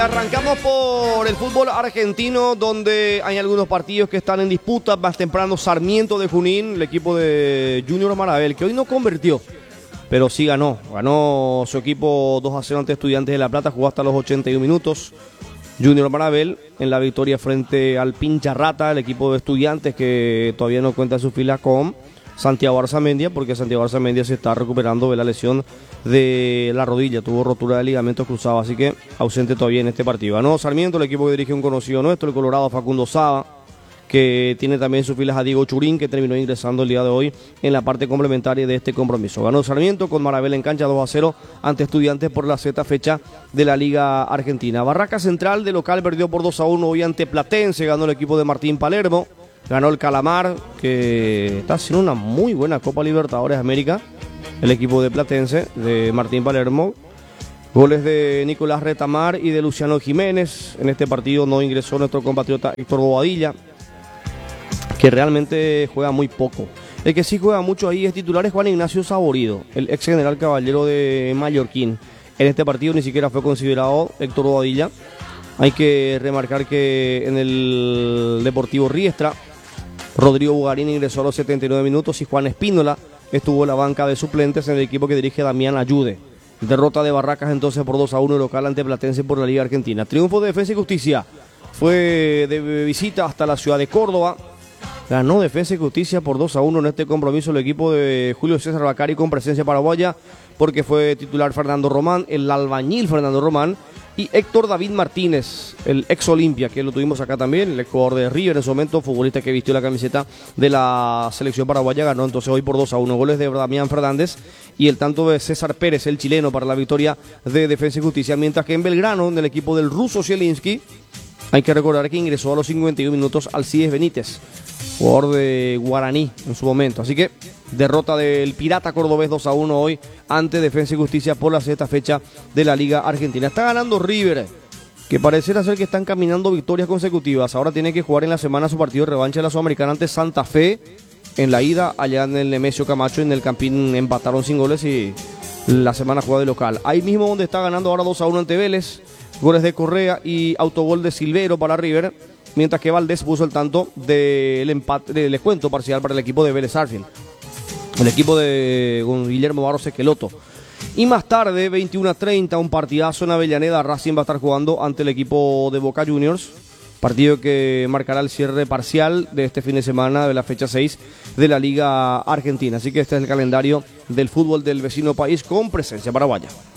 Arrancamos por el fútbol argentino, donde hay algunos partidos que están en disputa. Más temprano, Sarmiento de Junín, el equipo de Junior Marabel, que hoy no convirtió, pero sí ganó. Ganó su equipo 2-0 ante Estudiantes de La Plata, jugó hasta los 81 minutos. Junior Marabel en la victoria frente al Pincharrata, el equipo de Estudiantes, que todavía no cuenta en su fila con Santiago Arzamendia, porque Santiago Arzamendia se está recuperando de la lesión de la rodilla, tuvo rotura de ligamentos cruzados, así que ausente todavía en este partido. Ganó Sarmiento, el equipo que dirige un conocido nuestro, el colorado Facundo Saba, que tiene también en sus filas a Diego Churín, que terminó ingresando el día de hoy en la parte complementaria de este compromiso. Ganó Sarmiento con Marabel en cancha 2-0 ante Estudiantes por la sexta fecha de la Liga Argentina. Barraca Central de local perdió por 2-1 hoy ante Platense, ganó el equipo de Martín Palermo. Ganó el Calamar, que está haciendo una muy buena Copa Libertadores América, el equipo de Platense, de Martín Palermo. Goles de Nicolás Retamar y de Luciano Jiménez. En este partido no ingresó nuestro compatriota Héctor Bobadilla, que realmente juega muy poco. El que sí juega mucho ahí es titular es Juan Ignacio Saborido, el ex general caballero de Mallorquín. En este partido ni siquiera fue considerado Héctor Bobadilla. Hay que remarcar que en el Deportivo Riestra, Rodrigo Bugarín ingresó a los 79 minutos y Juan Espínola estuvo en la banca de suplentes en el equipo que dirige Damián Ayude. Derrota de Barracas entonces por 2-1 local ante Platense por la Liga Argentina. Triunfo de Defensa y Justicia. Fue de visita hasta la ciudad de Córdoba. Ganó Defensa y Justicia por 2-1 en este compromiso el equipo de Julio César Bacari con presencia paraguaya, porque fue titular Fernando Román, el albañil Fernando Román, y Héctor David Martínez, el ex Olimpia, que lo tuvimos acá también, el ex jugador de River en su momento, futbolista que vistió la camiseta de la selección paraguaya. Ganó entonces hoy por 2-1, goles de Damián Fernández y el tanto de César Pérez, el chileno, para la victoria de Defensa y Justicia. Mientras que en Belgrano, en el equipo del ruso Zielinski, hay que recordar que ingresó a los 51 minutos Alcides Benítez, jugador de Guaraní en su momento. Así que derrota del Pirata Cordobés 2-1 hoy ante Defensa y Justicia por la sexta fecha de la Liga Argentina. Está ganando River, que pareciera ser que están caminando victorias consecutivas. Ahora tiene que jugar en la semana su partido de revancha de la Sudamericana ante Santa Fe. En la ida, allá en el Nemesio Camacho, en el Campín, empataron sin goles y la semana juega de local. Ahí mismo donde está ganando ahora 2-1 ante Vélez. Goles de Correa y autogol de Silvero para River, mientras que Valdés puso el tanto del empate, del descuento parcial para el equipo de Vélez Sarsfield, el equipo de Guillermo Barros Esqueloto. Y más tarde, 21:30, un partidazo en Avellaneda. Racing va a estar jugando ante el equipo de Boca Juniors, partido que marcará el cierre parcial de este fin de semana de la fecha 6 de la Liga Argentina. Así que este es el calendario del fútbol del vecino país con presencia paraguaya.